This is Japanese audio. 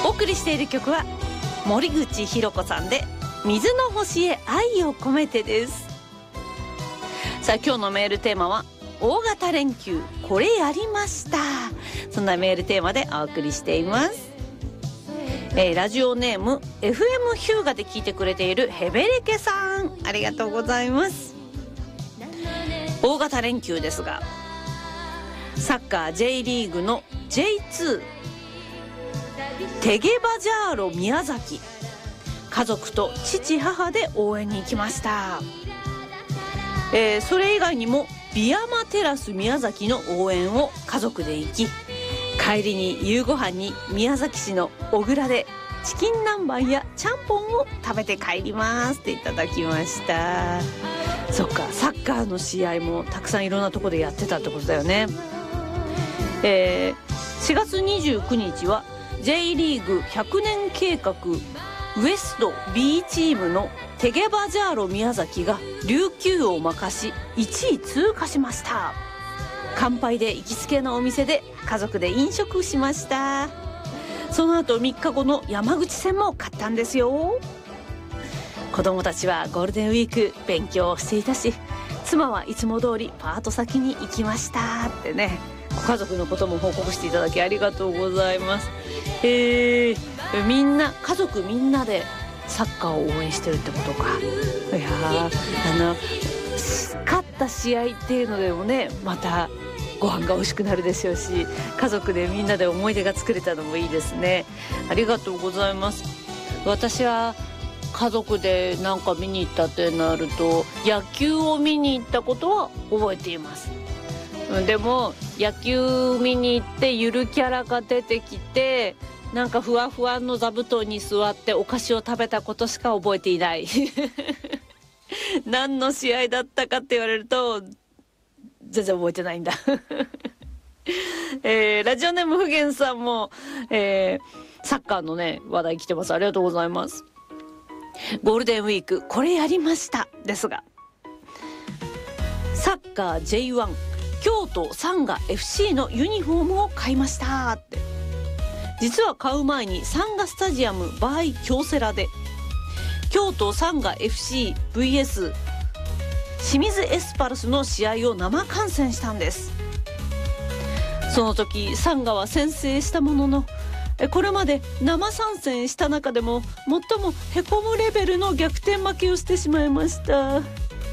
お送りしている曲は森口博子さんで水の星へ愛を込めてです。さあ今日のメールテーマは大型連休これやりました。そんなメールテーマでお送りしています。ラジオネーム FM ヒューガで聞いてくれているヘベレケさん、ありがとうございます。大型連休ですが、サッカー J リーグの J2 テゲバジャーロ宮崎、家族と父母で応援に行きました。それ以外にもビアマテラス宮崎の応援を家族で行き、帰りに夕ご飯に宮崎市の小倉でチキン南蛮やちゃんぽんを食べて帰りますっていただきました。そっか、サッカーの試合もたくさんいろんなとこでやってたってことだよね。4月29日は J リーグ100年計画ウエスト B チームのテゲバジャーロ宮崎が琉球を任し1位通過しました。乾杯で行きつけのお店で家族で飲食しました。その後3日後の山口戦も勝ったんですよ。子供たちはゴールデンウィーク勉強をしていたし、妻はいつも通りパート先に行きましたってね、ご家族のことも報告していただきありがとうございます。みんな家族みんなでサッカーを応援してるってことか。いや勝った試合っていうのでもね、またご飯が美味しくなるでしょうし、家族でみんなで思い出が作れたのもいいですね。ありがとうございます。私は家族でなんか見に行ったってなると、野球を見に行ったことは覚えています。でも野球見に行ってゆるキャラが出てきて、なんかふわふわの座布団に座ってお菓子を食べたことしか覚えていない何の試合だったかって言われると全然覚えてないんだラジオネームふげんさんも、サッカーのね話題来てます。ありがとうございます。ゴールデンウィークこれやりましたですが、サッカー J1 京都サンガ FC のユニフォームを買いましたって。実は買う前にサンガスタジアム by 京セラで京都サンガ FCVS 清水エスパルスの試合を生観戦したんです。その時サンガは先制したものの、これまで生参戦した中でも最もへこむレベルの逆転負けをしてしまいました。